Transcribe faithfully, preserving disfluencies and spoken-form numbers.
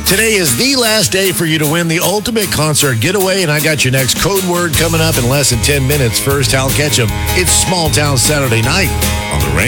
Today is the last day for you to win the ultimate concert getaway, and I got your next code word coming up in less than ten minutes. First, Hal Ketchum. It's Small Town Saturday Night on the Range.